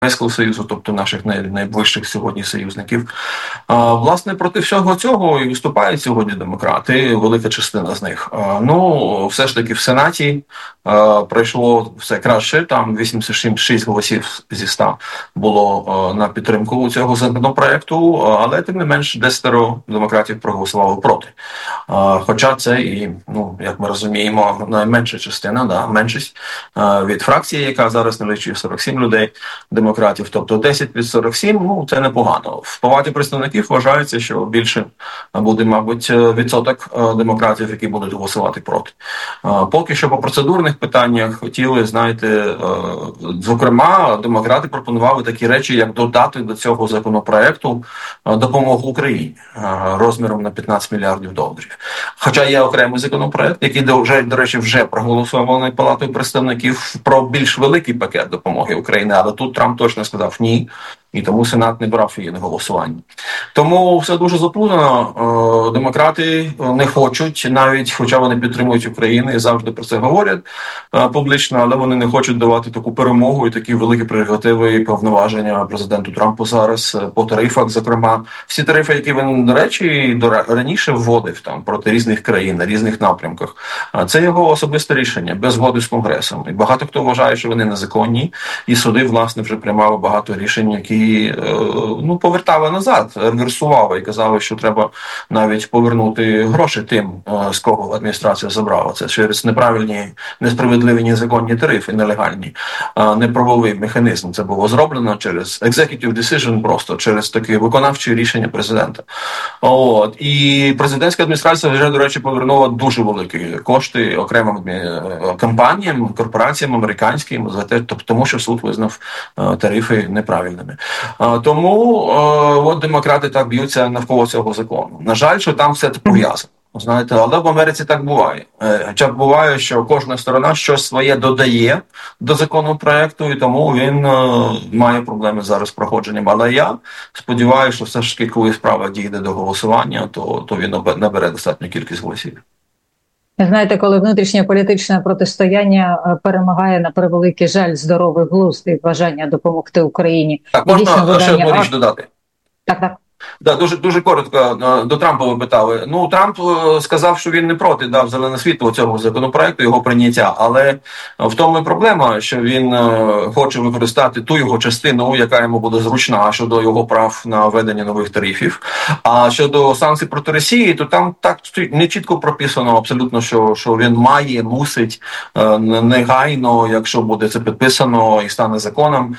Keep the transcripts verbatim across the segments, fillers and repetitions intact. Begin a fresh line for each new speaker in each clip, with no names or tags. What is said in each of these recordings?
Європейського Союзу, тобто наших най, найближчих сьогодні союзників. А, власне, проти всього цього і виступають сьогодні демократи, велика частина з них. А, ну, все ж таки в Сенаті а, пройшло все краще, там вісімдесят шість голосів зі ста було а, на підтримку цього законопроекту, але тим не менш десятеро демократів проголосували проти. А, хоча це і, ну, як ми розуміємо, найменша частина, да, меншість а, від фракції, яка зараз налічує сорок сім людей, демократів, тобто десять від сорок сім, ну це непогано. В палаті представників вважається, що більше буде, мабуть, відсоток демократів, які будуть голосувати проти. Поки що по процедурних питаннях хотіли, знаєте, зокрема, демократи пропонували такі речі, як додати до цього законопроекту допомогу Україні розміром на п'ятнадцять мільярдів доларів. Хоча є окремий законопроект, який, вже, до речі, вже проголосований Палатою представників про більш великий пакет допомоги Україні, але тут Трамп точно сказав ні, і тому Сенат не брав її на голосування. Тому все дуже заплутано. Демократи не хочуть, навіть, хоча вони підтримують Україну і завжди про це говорять публічно, але вони не хочуть давати таку перемогу і такі великі прерогативи і повноваження президенту Трампу зараз по тарифах, зокрема. Всі тарифи, які він, до речі, раніше вводив там проти різних країн, на різних напрямках, це його особисте рішення, без згоди з Конгресом. І багато хто вважає, що вони незаконні, і суди, власне, вже приймали багато рішень, які ну, повертали назад, реверсували і казали, що треба навіть повернути гроші тим, з кого адміністрація забрала. Це через неправильні, несправедливі, незаконні тарифи, нелегальні, неправовий механізм. Це було зроблено через executive decision, просто через таке виконавче рішення президента. От. І президентська адміністрація вже, до речі, повернула дуже великі кошти окремим компаніям, корпораціям американським, за те, тому що суд визнав тарифи неправильними. Тому от демократи так б'ються навколо цього закону. На жаль, що там все це пов'язано. Знаєте, але в Америці так буває. Хоча б буває, що кожна сторона щось своє додає до законопроекту, і тому він має проблеми зараз з проходженням. Але я сподіваюся, що все ж таки, коли справа дійде до голосування, то, то він набере достатню кількість голосів.
Знаєте, коли внутрішнє політичне протистояння перемагає, на превеликий жаль, здоровий глузд і бажання допомогти Україні.
Так, можна ще одну річ додати?
Так, так.
Да, дуже дуже коротко до Трампа ви питали. Ну, Трамп сказав, що він не проти, дав зелене світло цього законопроекту, його прийняття, але в тому і проблема, що він хоче використати ту його частину, яка йому буде зручна щодо його прав на введення нових тарифів. А щодо санкцій проти Росії, то там так не чітко прописано абсолютно, що, що він має, мусить негайно, якщо буде це підписано і стане законом,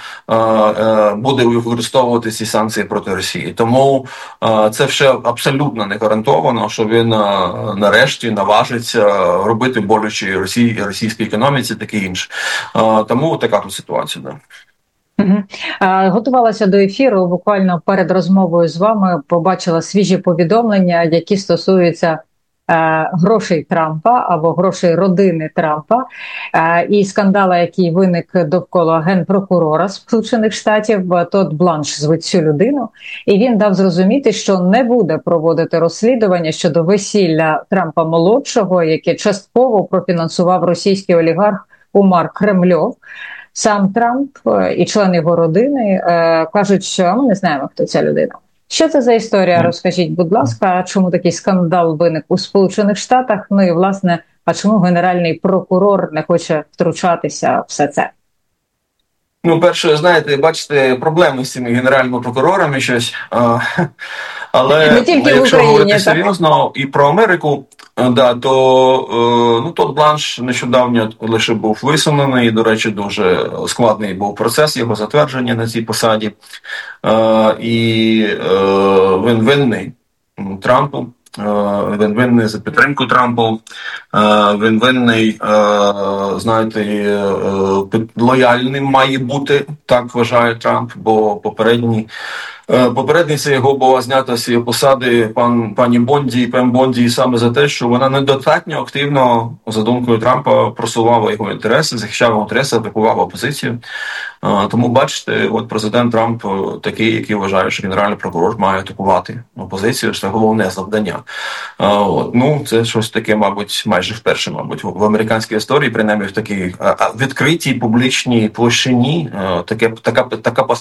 буде використовувати ці санкції проти Росії. Тому це ще абсолютно не гарантовано, що він нарешті наважиться робити боляче Росії, російській економіці, таке інше. Тому така тут ситуація. Да.
Угу. Готувалася до ефіру, буквально перед розмовою з вами побачила свіжі повідомлення, які стосуються грошей Трампа або грошей родини Трампа і скандала, який виник довкола генпрокурора Сполучених Штатів, Тодд Бланш звуть цю людину, і він дав зрозуміти, що не буде проводити розслідування щодо весілля Трампа-молодшого, яке частково профінансував російський олігарх Умар Кремльов. Сам Трамп і члени його родини кажуть, що ми не знаємо, хто ця людина. Що це за історія? Розкажіть, будь ласка, чому такий скандал виник у Сполучених Штатах? Ну і, власне, а чому генеральний прокурор не хоче втручатися в все це?
Ну, перше, знаєте, бачите, проблеми з цими генеральними прокурорами щось. А, але
не тільки
якщо
в Україні,
говорити
так?
серйозно і про Америку, да, то ну, Тодд Бланш нещодавно лише був висунений, і, до речі, дуже складний був процес його затвердження на цій посаді. А, і а, він винний Трампу. Він винний за підтримку Трампу, він винний, знаєте, лояльним має бути, так вважає Трамп, бо попередні Попередниця його була знята з цієї посади пан пані Бонді, пан Бонді, саме за те, що вона недостатньо активно, за думкою Трампа, просувала його інтереси, захищала його інтереси, атакувала опозицію. Тому, бачите, от президент Трамп такий, який вважає, що генеральний прокурор має атакувати опозицію, це головне завдання. От, ну, це щось таке, мабуть, майже вперше, мабуть, в американській історії, принаймні в такій відкритій публічній площині, таке, така, така